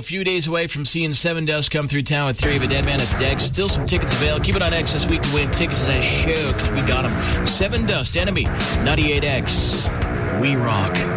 few days away from seeing Seven Dust come through town with Theory of a Dead Man at the Deck. Still some tickets available. Keep it on X this week to win tickets to that show because we got them. Seven Dust, Enemy, 98X. We rock.